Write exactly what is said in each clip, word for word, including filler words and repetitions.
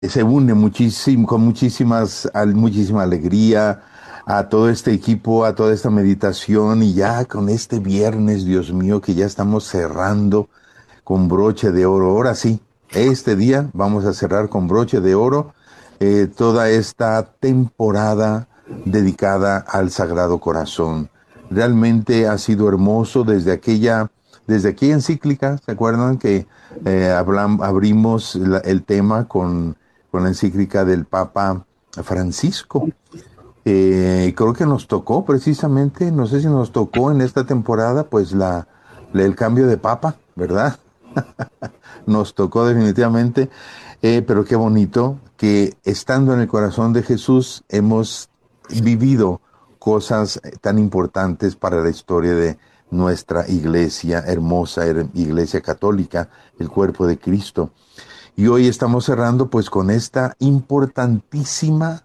se une muchísimo, con muchísimas, al- muchísima alegría a todo este equipo, a toda esta meditación y ya con este viernes, Dios mío, que ya estamos cerrando con broche de oro. Ahora sí, este día vamos a cerrar con broche de oro eh, toda esta temporada dedicada al Sagrado Corazón. Realmente ha sido hermoso desde aquella, desde aquella encíclica, ¿se acuerdan que eh, hablam- abrimos la- el tema con, con la encíclica del Papa Francisco? Eh, creo que nos tocó precisamente, no sé si nos tocó en esta temporada, pues la, la- el cambio de papa, ¿verdad? Nos tocó definitivamente, eh, pero qué bonito que estando en el corazón de Jesús hemos vivido cosas eh, tan importantes para la historia de nuestra iglesia, hermosa her- iglesia católica, el cuerpo de Cristo. Y hoy estamos cerrando pues con esta importantísima,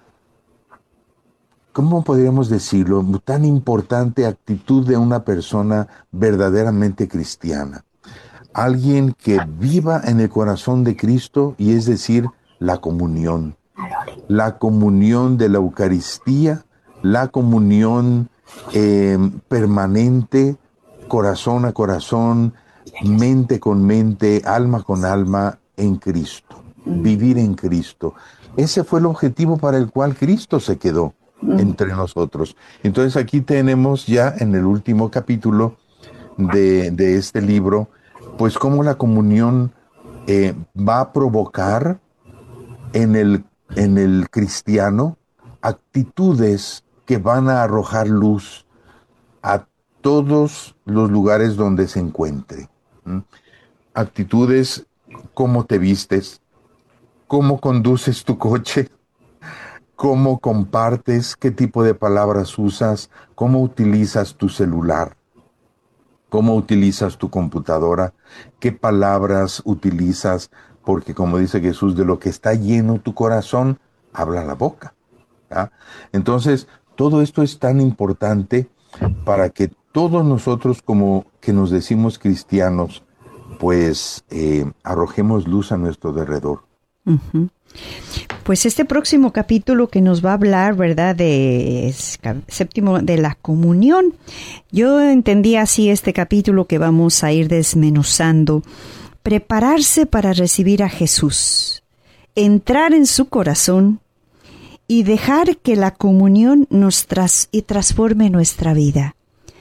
¿cómo podríamos decirlo? Tan importante actitud de una persona verdaderamente cristiana. Alguien que viva en el corazón de Cristo, y es decir, la comunión. La comunión de la Eucaristía, la comunión eh, permanente, corazón a corazón, mente con mente, alma con alma en Cristo. Vivir en Cristo. Ese fue el objetivo para el cual Cristo se quedó entre nosotros. Entonces aquí tenemos ya en el último capítulo de, de este libro, pues cómo la comunión eh, va a provocar en el, en el cristiano actitudes que van a arrojar luz a todos los lugares donde se encuentre. ¿Mm? Actitudes, cómo te vistes, cómo conduces tu coche, cómo compartes, qué tipo de palabras usas, cómo utilizas tu celular, cómo utilizas tu computadora, qué palabras utilizas, porque como dice Jesús, de lo que está lleno tu corazón, habla la boca. ¿Ah? Entonces, todo esto es tan importante para que todos nosotros como que nos decimos cristianos, pues eh, arrojemos luz a nuestro derredor. Ujú. Pues este próximo capítulo que nos va a hablar, ¿verdad? De es, séptimo de la comunión. Yo entendí así este capítulo que vamos a ir desmenuzando. Prepararse para recibir a Jesús, entrar en su corazón y dejar que la comunión nos tras y transforme nuestra vida.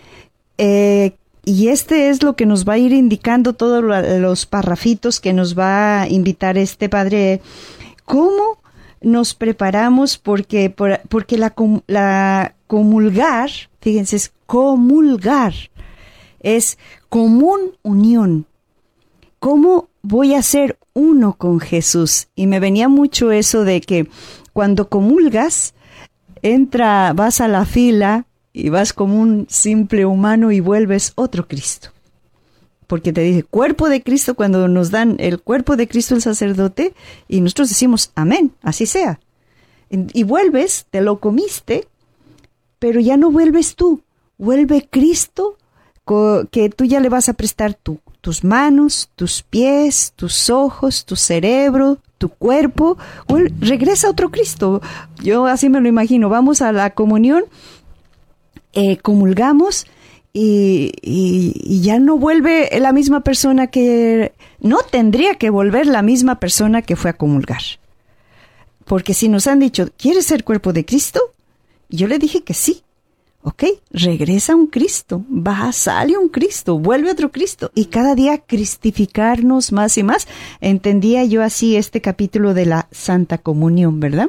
Eh, y este es lo que nos va a ir indicando todos los parrafitos que nos va a invitar este padre. ¿Cómo nos preparamos? Porque, por, porque la, la comulgar, fíjense, es comulgar, es común unión. ¿Cómo voy a ser uno con Jesús? Y me venía mucho eso de que cuando comulgas, entra, vas a la fila y vas como un simple humano y vuelves otro Cristo. Porque te dice, cuerpo de Cristo, cuando nos dan el cuerpo de Cristo el sacerdote, y nosotros decimos, amén, así sea. Y vuelves, te lo comiste, pero ya no vuelves tú, vuelve Cristo, que tú ya le vas a prestar tu, tus manos, tus pies, tus ojos, tu cerebro, tu cuerpo, vuelve, regresa otro Cristo. Yo así me lo imagino, vamos a la comunión, eh, comulgamos, Y, y, y ya no vuelve la misma persona que... No tendría que volver la misma persona que fue a comulgar. Porque si nos han dicho, ¿quieres ser cuerpo de Cristo? Yo le dije que sí. Ok, regresa un Cristo, va, sale un Cristo, vuelve otro Cristo. Y cada día cristificarnos más y más. Entendía yo así este capítulo de la Santa Comunión, ¿verdad?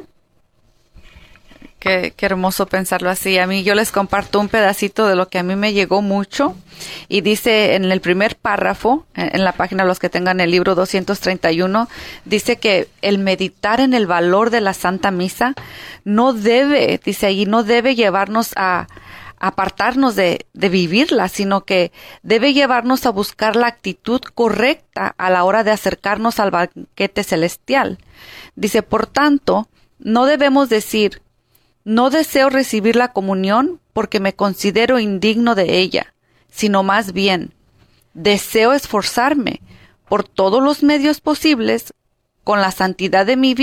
Qué, qué hermoso pensarlo así. A mí yo les comparto un pedacito de lo que a mí me llegó mucho y dice en el primer párrafo, en la página, los que tengan el libro doscientos treinta y uno, dice que el meditar en el valor de la Santa Misa no debe, dice ahí, no debe llevarnos a apartarnos de, de vivirla, sino que debe llevarnos a buscar la actitud correcta a la hora de acercarnos al banquete celestial. Dice, por tanto, no debemos decir, no deseo recibir la comunión porque me considero indigno de ella, sino más bien, deseo esforzarme por todos los medios posibles con la santidad de mi vida